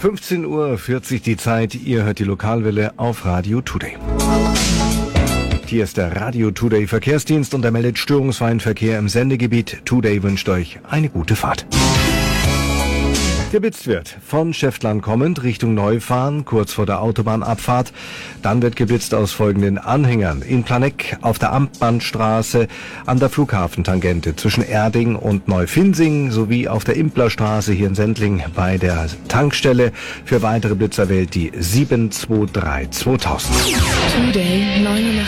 15:40 Uhr die Zeit. Ihr hört die Lokalwelle auf Radio Today. Hier ist der Radio Today Verkehrsdienst und er meldet störungsfreien Verkehr im Sendegebiet. Today wünscht euch eine gute Fahrt. Geblitzt wird von Schäftlarn kommend Richtung Neufahren, kurz vor der Autobahnabfahrt. Dann wird geblitzt aus folgenden Anhängern. In Planegg auf der Amtmannstraße, an der Flughafentangente zwischen Erding und Neufinsing sowie auf der Implerstraße hier in Sendling bei der Tankstelle. Für weitere Blitzer wählt die 723 2000. Today 89.